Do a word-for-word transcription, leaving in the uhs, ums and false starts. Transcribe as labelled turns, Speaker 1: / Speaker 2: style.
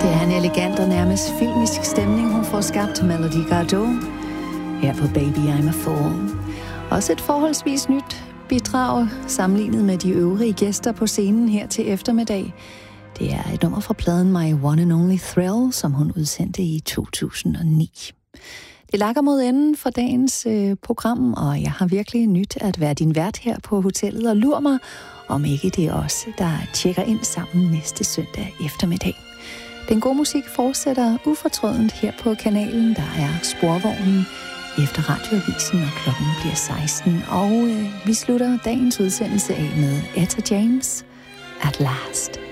Speaker 1: Det er en elegant og nærmest filmisk stemning, hun får skabt, Melody Gardot, her på Baby I'm a Fool. Også et forholdsvis nyt bidrag sammenlignet med de øvrige gæster på scenen her til eftermiddag. Det er et nummer fra pladen My One and Only Thrill, som hun udsendte i to tusind og ni. Det lakker mod enden for dagens øh, program, og jeg har virkelig nyt at være din vært her på hotellet, og lur mig, om ikke det er os, der tjekker ind sammen næste søndag eftermiddag. Den gode musik fortsætter ufortrødent her på kanalen. Der er Sporvognen efter radioavisen, og klokken bliver seksten. Og øh, vi slutter dagens udsendelse af med Etta James, At Last.